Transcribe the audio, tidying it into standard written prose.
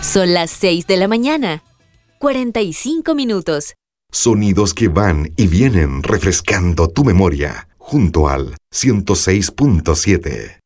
Son las 6 de la mañana. 45 minutos. Sonidos que van y vienen refrescando tu memoria junto al 106.7.